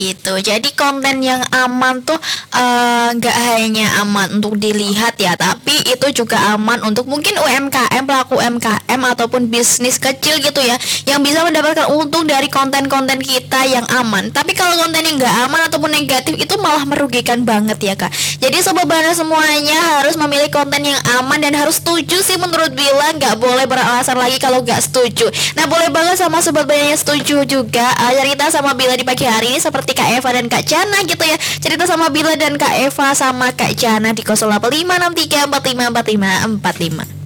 Gitu. Jadi konten yang aman tuh nggak hanya aman untuk dilihat ya, tapi itu juga aman untuk mungkin UMKM, pelaku UMKM ataupun bisnis kecil gitu ya, yang bisa mendapatkan untung dari konten-konten kita yang aman. Tapi kalau konten yang nggak aman ataupun negatif itu malah merugikan banget ya kak. Jadi sobat Bana semuanya harus memilih konten yang aman dan harus setuju sih menurut Bila, nggak boleh beralasan lagi kalau nggak setuju. Nah boleh banget sama sobat Bana yang setuju juga cerita sama Bila di pagi hari ini seperti Kak Eva dan Kak Jana gitu ya. Cerita sama Bila dan Kak Eva sama Kak Jana di 085634545545.